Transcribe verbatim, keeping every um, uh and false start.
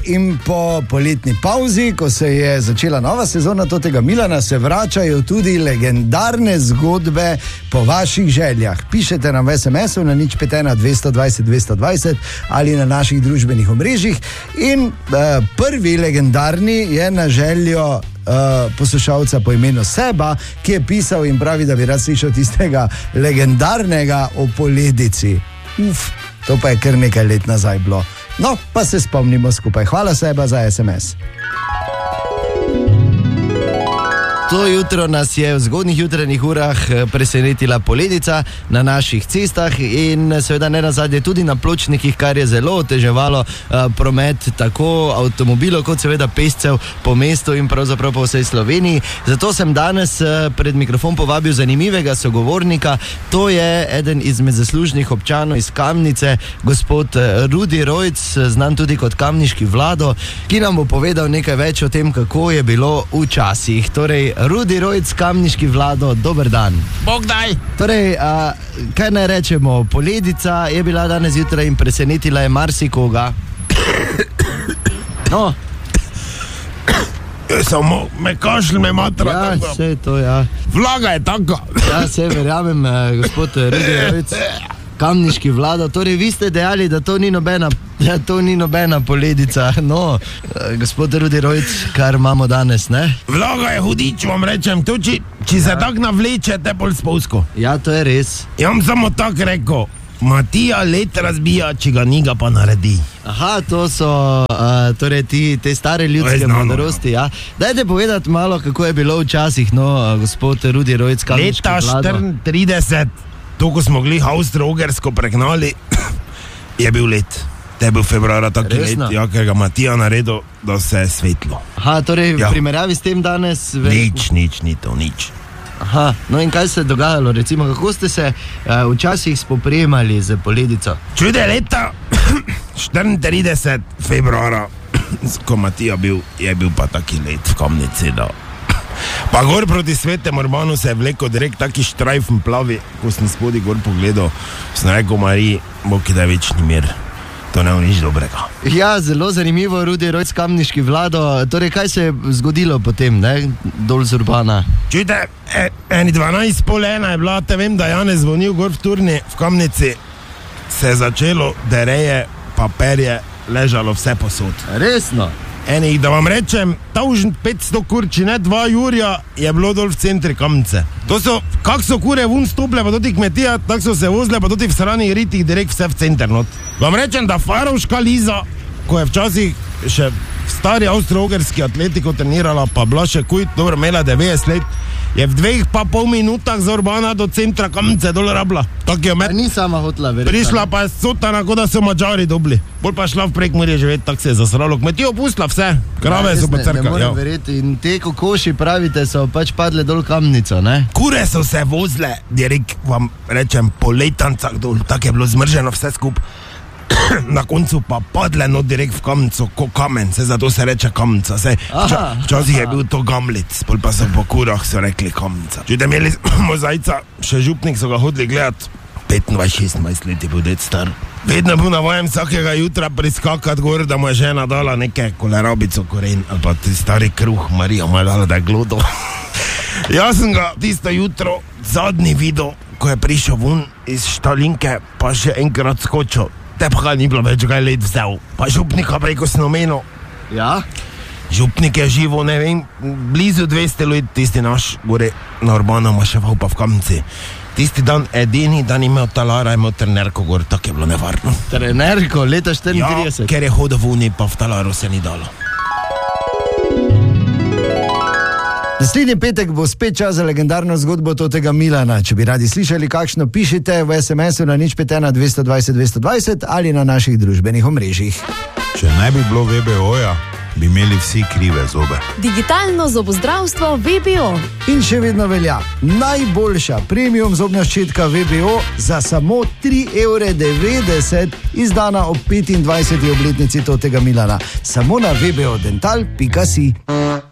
In po poletni pauzi, ko se je začela nova sezona tega Milana, se vračajo tudi legendarne zgodbe po vaših željah. Pišete nam v es em esu na nič pet ena dvesto dvajset dvesto dvajset ali na naših družbenih omrežjih. In uh, prvi legendarni je na željo uh, poslušalca po imenu Seba, ki je pisal in pravi, da bi rad slišal tistega legendarnega o poledici. Uf, to pa je kar nekaj let nazaj bilo. No, pa se spomnimo skupaj. Hvala Seba za es em es. To jutro nas je v zgodnjih jutranjih urah presenetila poledica na naših cestah in seveda ne nazadnje tudi na pločnikih, kar je zelo oteževalo promet tako avtomobilov kot seveda pešcev po mestu in pravzaprav po vsej Sloveniji. Zato sem danes pred mikrofon povabil zanimivega sogovornika. To je eden izmed zaslužnih občanov iz Kamnice, gospod Rudi Rojc, znan tudi kot kamniški Vlado, ki nam bo povedal nekaj več o tem, kako je bilo včasih. Torej, Rudi Rojc, kamniški Vlado, dober dan. Bog daj. Torej, a, kaj naj rečemo, poledica je bila danes jutraj in presenetila je marsikoga. No. Samo me kašlj, me matra. Ja, tako. Vse to, ja. Vlaga je taka. Ja, se verjamem, gospod Rudi Rojc, kamniški Vlado. Torej, vi ste dejali, da to ni nobena, ja, to ni nobena poledica. No, gospod Rudi Rojc, kar imamo danes, ne? Vlaga je hudič, vam rečem. To, či, či ja. se tak navleče, te pol spolsko. Ja, to je res. Ja vam samo tak rekel, Matija let razbija, če ga njega pa naredi. Aha, to so uh, torej ti, te stare ljudske modrosti, ja. Dajte povedati malo, kako je bilo včasih, no, gospod Rudi Rojc, kamniški Vlado. Leta štiriintrideset, to, ko smo gli Avstro-Ogersko pregnali, je bil let. Te je bil februara taki let, ja, ker ga Matija naredil, da se je svetlo. Aha, torej ja. v primerjavi s tem danes... Ve... Nič, nič, ni to, nič. Aha, no in kaj se je dogajalo, recimo, kako ste se uh, včasih spoprijemali z poledico? Čude leta štiriintrideset februara, ko Matija bil, je bil pa taki let v Kamnici, da... Pa gor proti Svetemu Urbanu se je vlekel direkt taki štrajfen plavi, ko sem spodi gor pogledal, sem rekel Mariji, Bog da je večni mir. To ne bo nič dobrega. Ja, zelo zanimivo, Rudi Rojc, kamniški Vlado. Torej, kaj se je zgodilo potem, ne, dol z Urbana? Čujte, e, eni dvanajst pol ena je bila, te vem, da Janez zvonil gor v Turni, v Kamnici, se je začelo, dereje, paperje, ležalo vse posod. Resno? Enih, da vam rečem, tavžen petsto kur, če ne dva jurja, je bilo dol v centri Kamnice. To so, kak so kure vun stople, pa doti kmetija, tak so se vozile, pa doti v sranih ritih, direkt vse v center not. Vam rečem, da Farovška Liza, ko je včasih še stari avstro-ogerski atletiko trenirala, pa bila še kuj, dobro, imela devetdeset let, je v dveh pa pol minutah z Urbana do centra Kamnice dol rabla. Tak je med... Ni sama hotla, verjetno. Prišla pa je sotana, kot da so Mađari dobili. Bolj pa šla v Prekmurje živeti, tak se je zasralo. Kmetijo pustila vse, krave ja, so pa crkali. Ne morem ja. verjeti. In te kokoši, pravite, so pač padle dol Kamnico, ne? Kure so se vozile, direkt vam rečem, po letancah dol, tak je bilo zmrženo vse skup. Na koncu pa padle no direkt v Kamnico, ko kamen, se zato se reče Kamnica. Se, vča, včasih je bil to Gamlic, pol pa so po kurah so rekli Kamnica. Če da imeli mozajca, še župnik so ga hodili gledat, petindvajset šestnajst let je bil det star. Vedno bil navajen vsakega jutra priskakat gor, da mu je žena dala neke kolerabico koren, ali pa ti stari kruh, Marija mu je dala, da je glodo. Jaz sem ga tisto jutro zadnji videl, ko je prišel ven iz štalinke, pa še enkrat skočil. Te pa ga ni bilo več kaj let vzel. Pa župnika preko snomeno. Ja? Župnik je živo, ne vem, blizu dvesto let, tisti naš, gore na Urbana maševal pa v Kamnici. Tisti dan edini, dan imel talara, imel trenerko gor, tako je bilo nevarno. Trenerko, leta štiriintrideset? Ja, ker je hodil v uni, pa v talaru se ni dalo. Naslednji petek bo spet čas za legendarno zgodbo tega Milana. Če bi radi slišali kakšno, pišite v es em esu na nič pet ena dvesto dvajset dvesto dvajset ali na naših družbenih omrežjih. Če ne bi bilo ve be oja, bi imeli vsi krive zobe. Digitalno zobozdravstvo ve be o. In še vedno velja najboljša premium zobna ščetka ve be o za samo tri evre devetdeset, izdana ob petindvajseti obletnici tega Milana. Samo na ve be o dental pika si.